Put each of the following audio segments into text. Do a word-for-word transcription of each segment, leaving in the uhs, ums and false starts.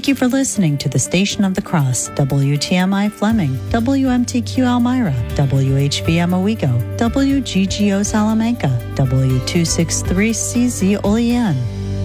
Thank you for listening to the Station of the Cross, W T M I Fleming, W M T Q Elmira, W H V M Owego, W G G O Salamanca, W two sixty-three C Z Olean.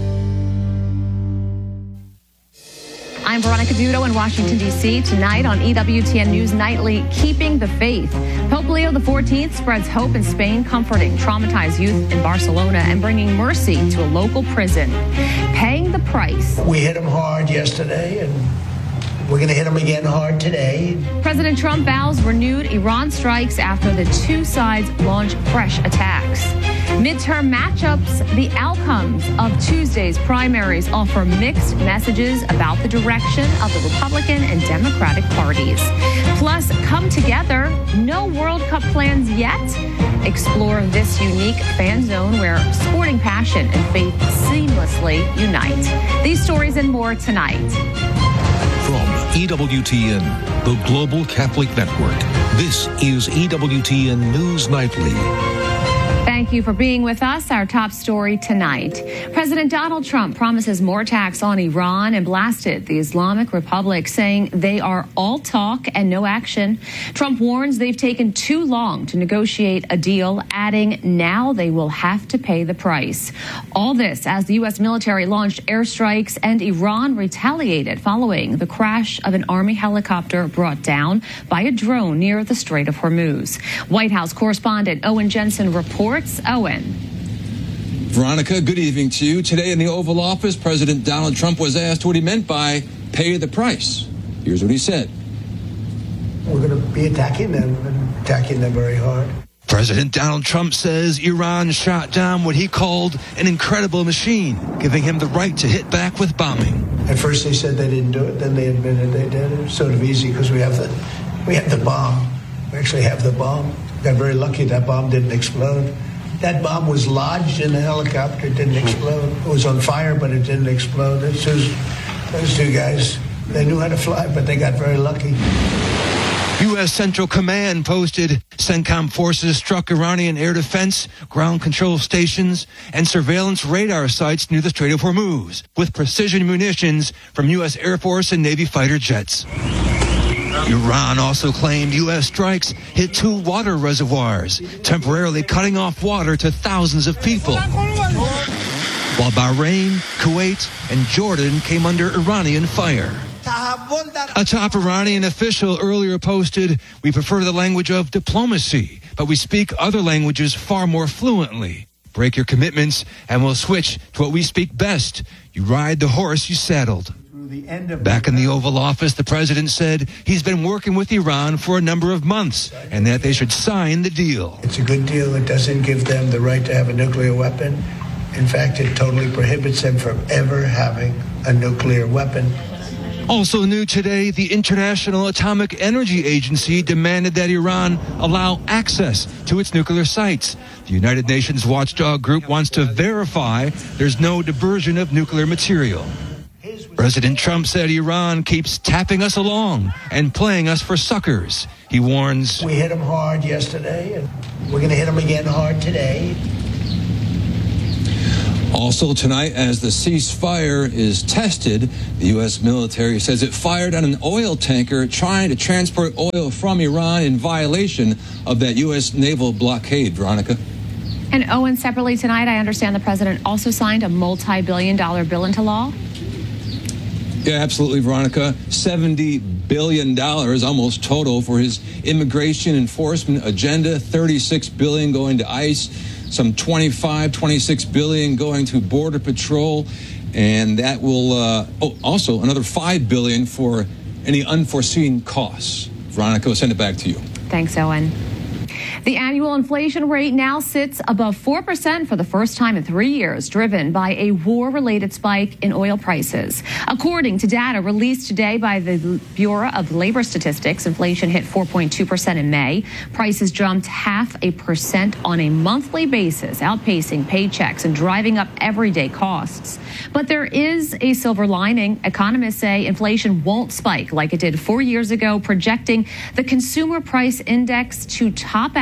I'm Veronica Dudo in Washington, D C Tonight on E W T N News Nightly, Keeping the Faith. Pope Leo the fourteenth spreads hope in Spain, comforting traumatized youth in Barcelona and bringing mercy to a local prison. Paying the price. We hit him hard yesterday, and we're going to hit him again hard today. President Trump vows renewed Iran strikes after the two sides launch fresh attacks. Midterm matchups, the outcomes of Tuesday's primaries offer mixed messages about the direction of the Republican and Democratic parties. Plus, come together, no World Cup plans yet? Explore this unique fan zone where sporting passion and faith seamlessly unite. These stories and more tonight. From E W T N, the Global Catholic Network, this is E W T N News Nightly. Thank you for being with us. Our top story tonight. President Donald Trump promises more attacks on Iran and blasted the Islamic Republic, saying they are all talk and no action. Trump warns they've taken too long to negotiate a deal, adding now they will have to pay the price. All this as the U S military launched airstrikes and Iran retaliated following the crash of an Army helicopter brought down by a drone near the Strait of Hormuz. White House correspondent Owen Jensen reports. Owen. Veronica, good evening to you. Today in the Oval Office, President Donald Trump was asked what he meant by pay the price. Here's what he said. We're going to be attacking them and attacking them very hard. President Donald Trump says Iran shot down what he called an incredible machine, giving him the right to hit back with bombing. At first they said they didn't do it, then they admitted they did. It was sort of easy because we have the we have the bomb. We actually have the bomb. Got very lucky that bomb didn't explode. That bomb was lodged in the helicopter. It didn't explode. It was on fire, but it didn't explode. Those two, those two guys, they knew how to fly, but they got very lucky. U S Central Command posted CENTCOM forces struck Iranian air defense, ground control stations, and surveillance radar sites near the Strait of Hormuz with precision munitions from U S Air Force and Navy fighter jets. Iran also claimed U S strikes hit two water reservoirs, temporarily cutting off water to thousands of people. While Bahrain, Kuwait, and Jordan came under Iranian fire. A top Iranian official earlier posted, "We prefer the language of diplomacy, but we speak other languages far more fluently. Break your commitments and we'll switch to what we speak best. You ride the horse you saddled." Back in the Oval Office, the president said he's been working with Iran for a number of months and that they should sign the deal. It's a good deal. It doesn't give them the right to have a nuclear weapon. In fact, it totally prohibits them from ever having a nuclear weapon. Also new today, the International Atomic Energy Agency demanded that Iran allow access to its nuclear sites. The United Nations watchdog group wants to verify there's no diversion of nuclear material. President Trump said Iran keeps tapping us along and playing us for suckers. He warns, we hit them hard yesterday, and we're going to hit them again hard today. Also tonight, as the ceasefire is tested, the U S military says it fired on an oil tanker trying to transport oil from Iran in violation of that U S naval blockade, Veronica. And Owen, separately tonight, I understand the president also signed a multi-billion dollar bill into law. Yeah, absolutely, Veronica. seventy billion dollars, almost total, for his immigration enforcement agenda. thirty-six billion dollars going to ICE, some twenty-five, twenty-six billion dollars going to Border Patrol, and that will uh, oh, also another five billion dollars for any unforeseen costs. Veronica, I'll send it back to you. Thanks, Owen. The annual inflation rate now sits above four percent for the first time in three years, driven by a war-related spike in oil prices. According to data released today by the Bureau of Labor Statistics, inflation hit four point two percent in May. Prices jumped half a percent on a monthly basis, outpacing paychecks and driving up everyday costs. But there is a silver lining. Economists say inflation won't spike like it did four years ago, projecting the consumer price index to top out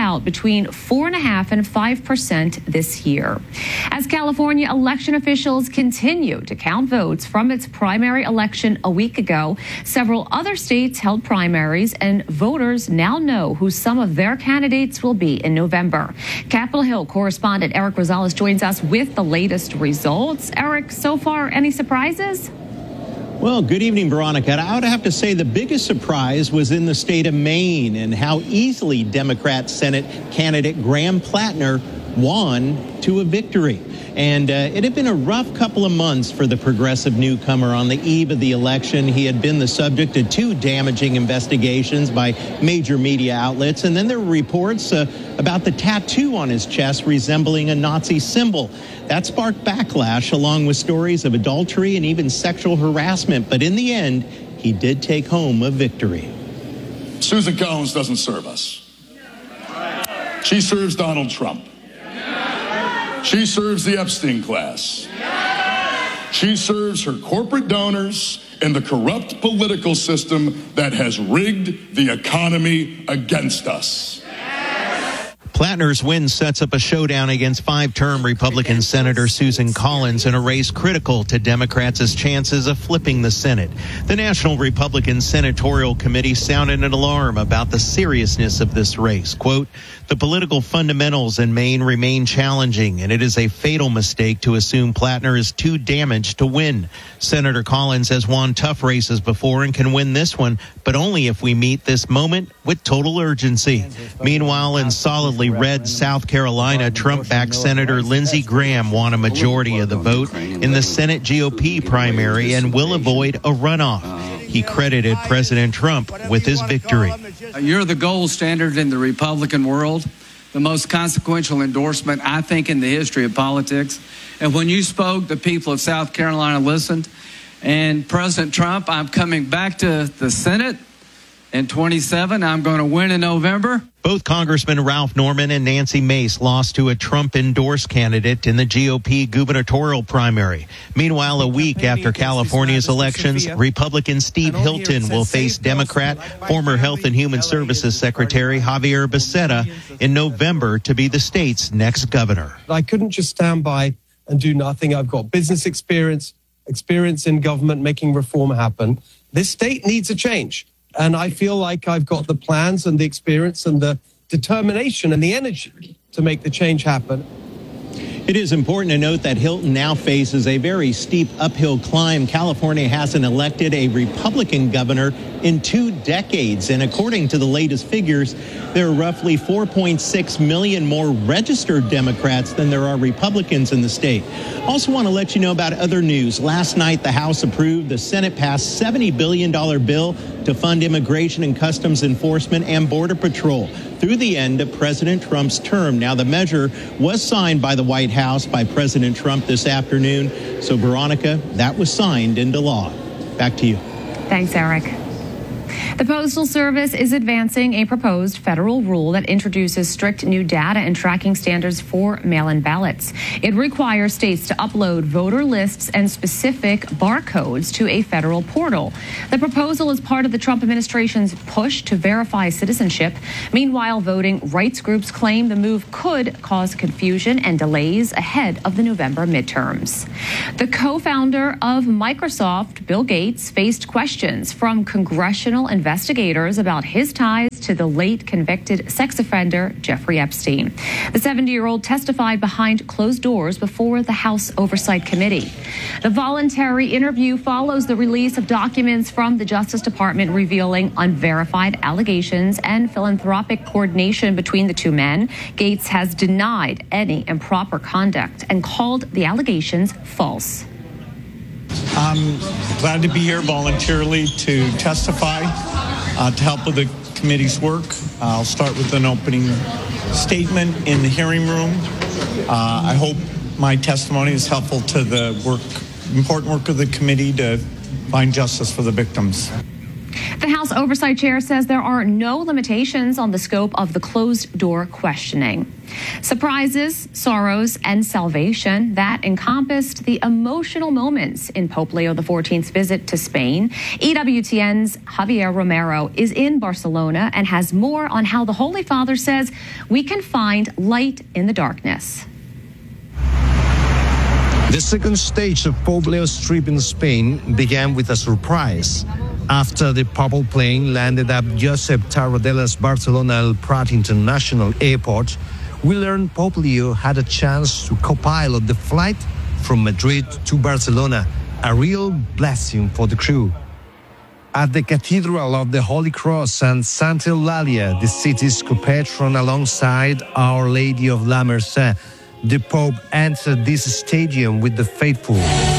turnout between four point five and five percent this year. As California election officials continue to count votes from its primary election a week ago, several other states held primaries, and voters now know who some of their candidates will be in November. Capitol Hill correspondent Eric Rosales joins us with the latest results. Eric, so far, any surprises? Well, good evening, Veronica. I would have to say the biggest surprise was in the state of Maine and how easily Democrat Senate candidate Graham Plattner won to a victory. And uh, it had been a rough couple of months for the progressive newcomer. On the eve of the election, he had been the subject of two damaging investigations by major media outlets. And then there were reports uh, about the tattoo on his chest resembling a Nazi symbol. That sparked backlash, along with stories of adultery and even sexual harassment. But in the end, he did take home a victory. Susan Collins doesn't serve us. She serves Donald Trump. She serves the Epstein class. She serves her corporate donors and the corrupt political system that has rigged the economy against us. Plattner's win sets up a showdown against five-term Republican Senator Susan Collins in a race critical to Democrats' chances of flipping the Senate. The National Republican Senatorial Committee sounded an alarm about the seriousness of this race. Quote, the political fundamentals in Maine remain challenging, and it is a fatal mistake to assume Plattner is too damaged to win. Senator Collins has won tough races before and can win this one, but only if we meet this moment with total urgency. Meanwhile, in solidly red South Carolina, Trump-backed Senator Lindsey Graham won a majority of the vote in the Senate G O P primary and will avoid a runoff. He credited President Trump with his victory. You're the gold standard in the Republican world, the most consequential endorsement, I think, in the history of politics. And when you spoke, the people of South Carolina listened. And President Trump, I'm coming back to the Senate in twenty-seven. I'm going to win in November. Both Congressman Ralph Norman and Nancy Mace lost to a Trump-endorsed candidate in the G O P gubernatorial primary. Meanwhile, a week after California's elections, Republican Steve Hilton will face Democrat, former Health and Human Services Secretary Javier Becerra in November to be the state's next governor. I couldn't just stand by and do nothing. I've got business experience, experience in government, making reform happen. This state needs a change. And I feel like I've got the plans and the experience and the determination and the energy to make the change happen. It is important to note that Hilton now faces a very steep uphill climb. California hasn't elected a Republican governor in two decades. And according to the latest figures, there are roughly four point six million more registered Democrats than there are Republicans in the state. Also want to let you know about other news. Last night, the House approved, the Senate passed seventy billion dollars bill to fund immigration and customs enforcement and border patrol through the end of President Trump's term. Now, the measure was signed by the White House by President Trump this afternoon. So, Veronica, that was signed into law. Back to you. Thanks, Eric. The Postal Service is advancing a proposed federal rule that introduces strict new data and tracking standards for mail-in ballots. It requires states to upload voter lists and specific barcodes to a federal portal. The proposal is part of the Trump administration's push to verify citizenship. Meanwhile, voting rights groups claim the move could cause confusion and delays ahead of the November midterms. The co-founder of Microsoft, Bill Gates, faced questions from congressional investigators about his ties to the late convicted sex offender Jeffrey Epstein. The seventy-year-old testified behind closed doors before the House Oversight Committee. The voluntary interview follows the release of documents from the Justice Department revealing unverified allegations and philanthropic coordination between the two men. Gates has denied any improper conduct and called the allegations false. I'm glad to be here voluntarily to testify, uh, to help with the committee's work. Uh, I'll start with an opening statement in the hearing room. Uh, I hope my testimony is helpful to the work, important work of the committee to find justice for the victims. The The House Oversight Chair says there are no limitations on the scope of the closed-door questioning. Surprises, sorrows, and salvation that encompassed the emotional moments in Pope Leo the fourteenth's visit to Spain. E W T N's Javier Romero is in Barcelona and has more on how the Holy Father says we can find light in the darkness. The second stage of Pope Leo's trip in Spain began with a surprise. After the papal plane landed at Josep Tarradellas Barcelona El Prat International Airport, we learned Pope Leo had a chance to co-pilot the flight from Madrid to Barcelona, a real blessing for the crew. At the Cathedral of the Holy Cross and Santa Eulalia, the city's co-patron alongside Our Lady of La Merced, the Pope entered this stadium with the faithful.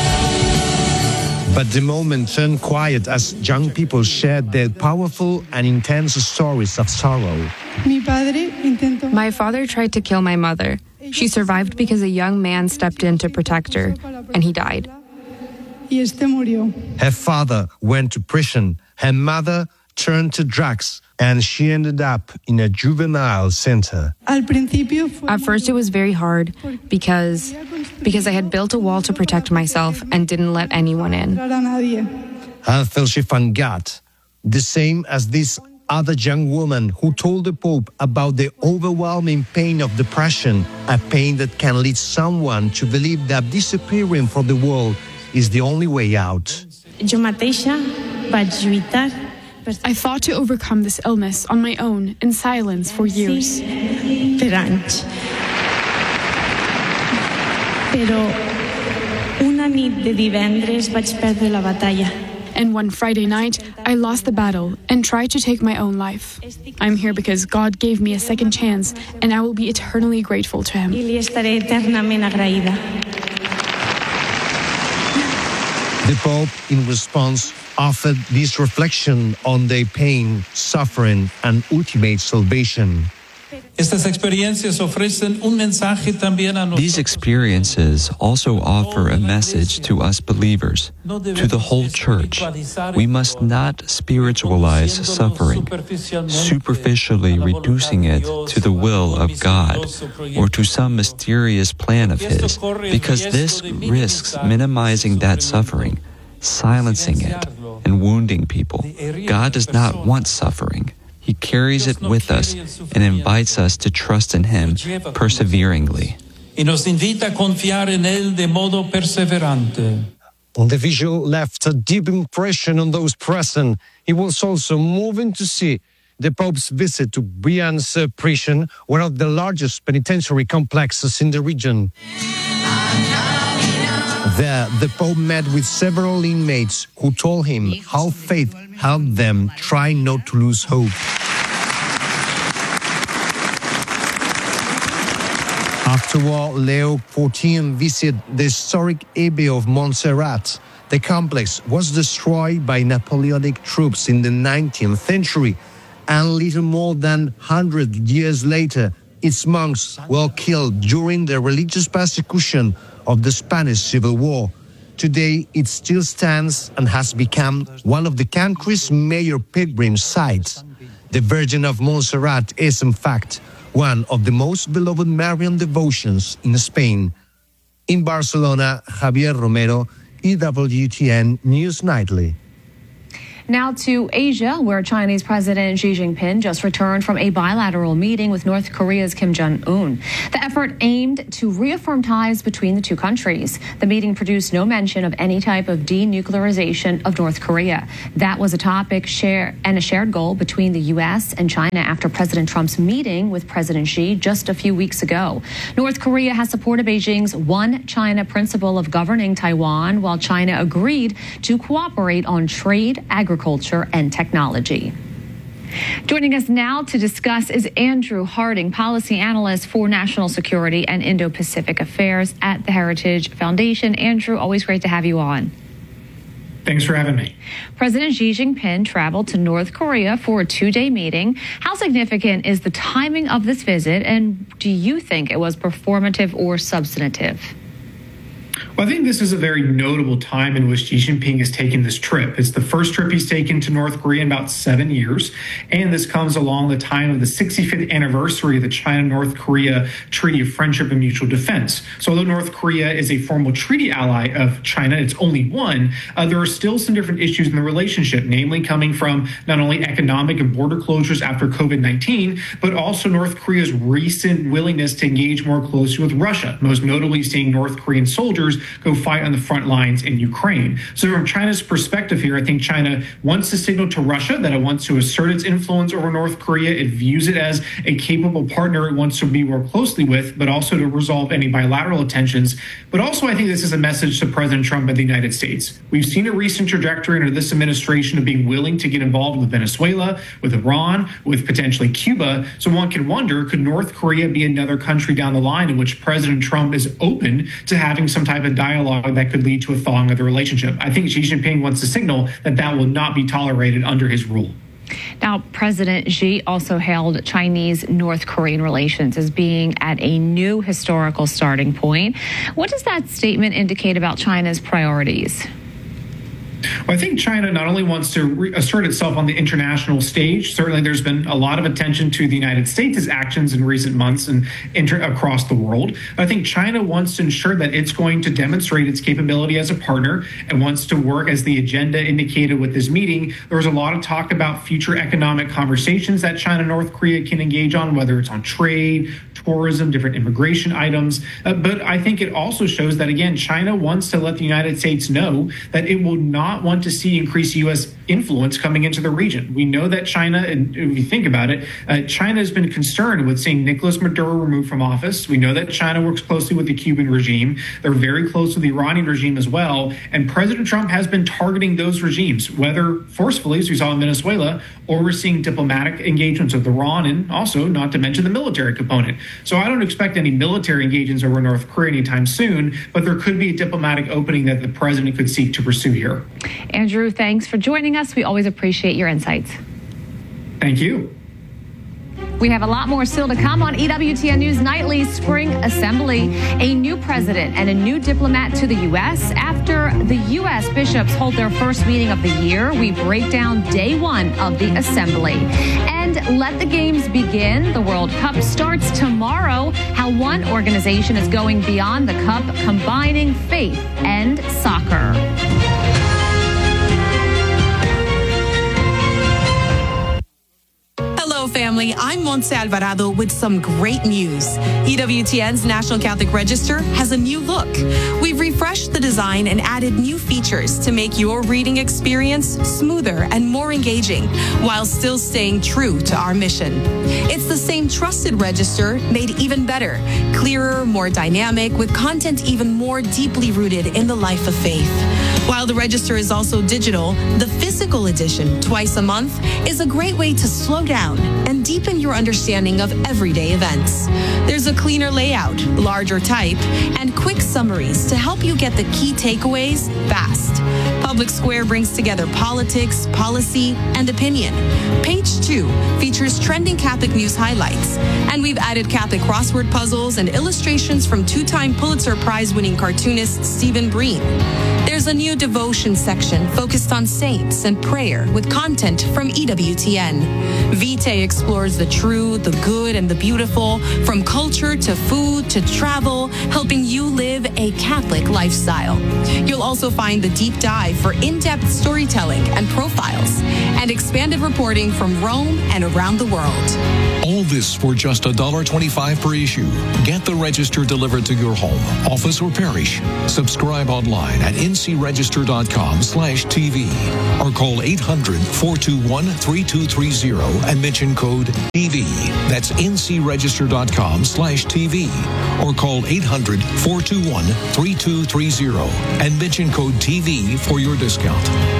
But the moment turned quiet as young people shared their powerful and intense stories of sorrow. My father tried to kill my mother. She survived because a young man stepped in to protect her, and he died. Her father went to prison. Her mother turned to drugs, and she ended up in a juvenile center. At first it was very hard because because I had built a wall to protect myself and didn't let anyone in. Until she found God, the same as this other young woman who told the Pope about the overwhelming pain of depression, a pain that can lead someone to believe that disappearing from the world is the only way out. I fought to overcome this illness on my own in silence for years. And one Friday night, I lost the battle and tried to take my own life. I'm here because God gave me a second chance, and I will be eternally grateful to Him. The Pope, in response, offered this reflection on their pain, suffering, and ultimate salvation. These experiences also offer a message to us believers, to the whole church. We must not spiritualize suffering, superficially reducing it to the will of God or to some mysterious plan of His, because this risks minimizing that suffering, silencing it, and wounding people. God does not want suffering. He carries it with us and invites us to trust in Him perseveringly. The visual left a deep impression on those present. It was also moving to see the Pope's visit to Brian's prison, one of the largest penitentiary complexes in the region. There, the Pope met with several inmates who told him how faith helped them try not to lose hope. Afterward, Leo the fourteenth visited the historic Abbey of Montserrat. The complex was destroyed by Napoleonic troops in the nineteenth century, and little more than one hundred years later, its monks were killed during the religious persecution of the Spanish Civil War. Today, it still stands and has become one of the country's major pilgrim sites. The Virgin of Montserrat is, in fact, one of the most beloved Marian devotions in Spain. In Barcelona, Javier Romero, E W T N News Nightly. Now to Asia, where Chinese President Xi Jinping just returned from a bilateral meeting with North Korea's Kim Jong-un. The effort aimed to reaffirm ties between the two countries. The meeting produced no mention of any type of denuclearization of North Korea. That was a topic share and a shared goal between the U S and China after President Trump's meeting with President Xi just a few weeks ago. North Korea has supported Beijing's One China principle of governing Taiwan, while China agreed to cooperate on trade, agriculture, Culture and technology. Joining us now to discuss is Andrew Harding, policy analyst for national security and Indo-Pacific affairs at the Heritage Foundation. Andrew, always great to have you on. Thanks for having me. President Xi Jinping traveled to North Korea for a two-day meeting. How significant is the timing of this visit, and do you think it was performative or substantive? Well, I think this is a very notable time in which Xi Jinping has taken this trip. It's the first trip he's taken to North Korea in about seven years, and this comes along the time of the sixty-fifth anniversary of the China-North Korea Treaty of Friendship and Mutual Defense. So although North Korea is a formal treaty ally of China, it's only one, uh, there are still some different issues in the relationship, namely coming from not only economic and border closures after COVID nineteen, but also North Korea's recent willingness to engage more closely with Russia, most notably seeing North Korean soldiers go fight on the front lines in Ukraine. So from China's perspective here, I think China wants to signal to Russia that it wants to assert its influence over North Korea. It views it as a capable partner it wants to be more closely with, but also to resolve any bilateral tensions. But also, I think this is a message to President Trump of the United States. We've seen a recent trajectory under this administration of being willing to get involved with Venezuela, with Iran, with potentially Cuba. So one can wonder, could North Korea be another country down the line in which President Trump is open to having some type of dialogue that could lead to a thawing of the relationship? I think Xi Jinping wants to signal that that will not be tolerated under his rule. Now, President Xi also hailed Chinese-North Korean relations as being at a new historical starting point. What does that statement indicate about China's priorities? Well, I think China not only wants to re- assert itself on the international stage. Certainly, there's been a lot of attention to the United States' actions in recent months and inter- across the world. I think China wants to ensure that it's going to demonstrate its capability as a partner and wants to work, as the agenda indicated with this meeting. There was a lot of talk about future economic conversations that China and North Korea can engage on, whether it's on trade, tourism, different immigration items. Uh, but I think it also shows that, again, China wants to let the United States know that it will not want to see increased U S influence coming into the region. We know that China, and if you think about it, uh, China has been concerned with seeing Nicolas Maduro removed from office. We know that China works closely with the Cuban regime. They're very close with the Iranian regime as well. And President Trump has been targeting those regimes, whether forcefully, as we saw in Venezuela, or we're seeing diplomatic engagements with Iran, and also not to mention the military component. So I don't expect any military engagements over North Korea anytime soon, but there could be a diplomatic opening that the president could seek to pursue here. Andrew, thanks for joining us. We always appreciate your insights. Thank you. We have a lot more still to come on E W T N News Nightly Spring Assembly. A new president and a new diplomat to the U S after the U S bishops hold their first meeting of the year. We break down day one of the assembly. And let the games begin. The World Cup starts tomorrow. How one organization is going beyond the cup, combining faith and soccer. Hello, family. I'm Montse Alvarado with some great news. E W T N's National Catholic Register has a new look. We've refreshed the design and added new features to make your reading experience smoother and more engaging while still staying true to our mission. It's the same trusted register made even better, clearer, more dynamic, with content even more deeply rooted in the life of faith. While the register is also digital, the physical edition, twice a month, is a great way to slow down and deepen your understanding of everyday events. There's a cleaner layout, larger type, and quick summaries to help you get the key takeaways fast. Public Square brings together politics, policy, and opinion. Page two features trending Catholic news highlights, and we've added Catholic crossword puzzles and illustrations from two-time Pulitzer Prize-winning cartoonist Stephen Breen. There's a new devotion section focused on saints and prayer with content from E W T N. Vitae explores the true, the good, and the beautiful, from culture to food to travel, helping you live a Catholic lifestyle. You'll also find the deep dive for in-depth storytelling and profiles, and expanded reporting from Rome and around the world. All this for just one dollar twenty-five per issue. Get the Register delivered to your home, office, or parish. Subscribe online at n c register dot com slash t v or call eight hundred, four two one, three two three zero and mention code T V. That's n c register dot com slash T V or call eight hundred, four two one, three two three zero and mention code T V for your discount.